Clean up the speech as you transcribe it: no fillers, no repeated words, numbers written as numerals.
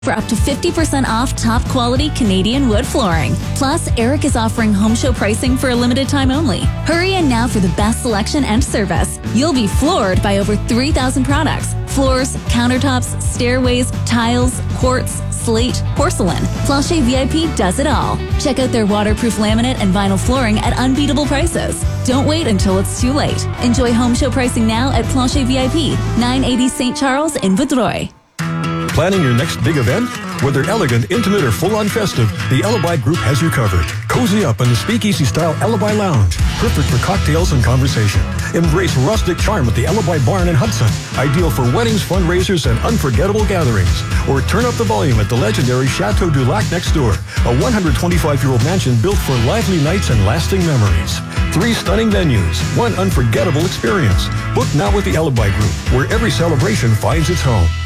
for up to 50% off top quality Canadian wood flooring. Plus, Eric is offering home show pricing for a limited time only. Hurry in now for the best selection and service. You'll be floored by over 3,000 products. Floors, countertops, stairways, tiles, quartz, slate, porcelain. Plancher VIP does it all. Check out their waterproof laminate and vinyl flooring at unbeatable prices. Don't wait until it's too late. Enjoy home show pricing now at Plancher VIP, 980 St. Charles in Vaudreuil. Planning your next big event? Whether elegant, intimate, or full-on festive, the Alibi Group has you covered. Cozy up in the speakeasy-style Alibi Lounge, perfect for cocktails and conversation. Embrace rustic charm at the Alibi Barn in Hudson, ideal for weddings, fundraisers, and unforgettable gatherings. Or turn up the volume at the legendary Chateau du Lac next door, a 125-year-old mansion built for lively nights and lasting memories. 3 stunning venues, 1 unforgettable experience. Book now with the Alibi Group, where every celebration finds its home.